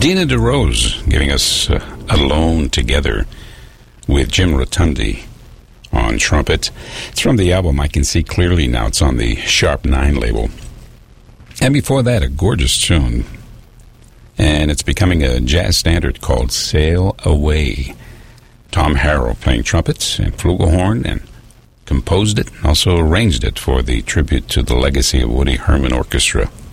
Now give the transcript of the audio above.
Dina DeRose giving us Alone Together with Jim Rotundi on trumpet. It's from the album I Can See Clearly Now. It's on the Sharp 9 label. And before that, a gorgeous tune. And it's becoming a jazz standard called Sail Away. Tom Harrell playing trumpets and flugelhorn, and composed it, also arranged it for the tribute to the legacy of Woody Herman Orchestra.